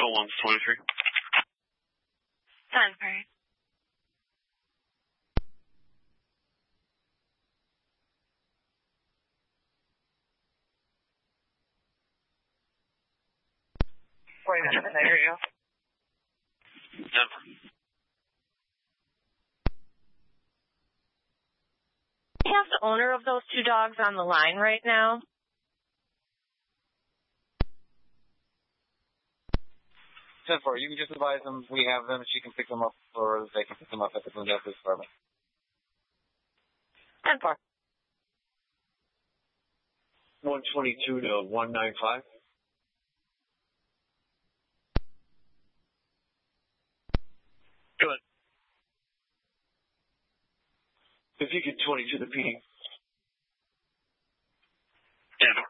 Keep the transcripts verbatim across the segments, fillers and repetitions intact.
Go one's twenty-three. ten, Perry. forty minutes, I hear you. Denver. We have the owner of those two dogs on the line right now. ten four, you can just advise them we have them. She can pick them up, or they can pick them up at the Glendale Police Department. ten four. one twenty-two to one ninety-five. Good. If you get twenty-two to P D. Denver.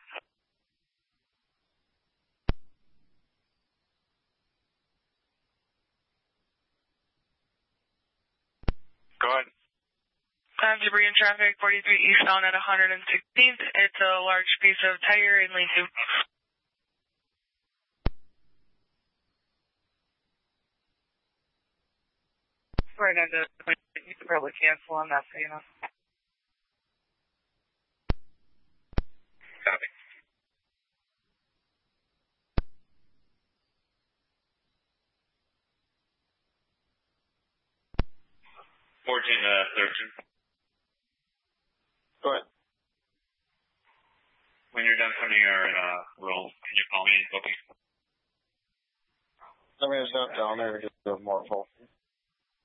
Go ahead. I'm debris in traffic, forty-three eastbound at one hundred sixteenth. It's a large piece of tire in lane two. Right into you can probably cancel on that, so you know. Copy. fourteen to thirteen. Go ahead. When you're done putting your uh, roll, can you call me and book me? I mean, it's not down there, just a more full.